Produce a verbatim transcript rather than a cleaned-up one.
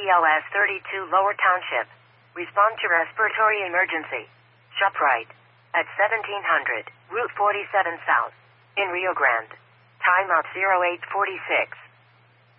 L S thirty-two Lower Township. Respond to respiratory emergency. ShopRite. At seventeen hundred, Route forty-seven South. In Rio Grande. Timeout zero eight forty-six.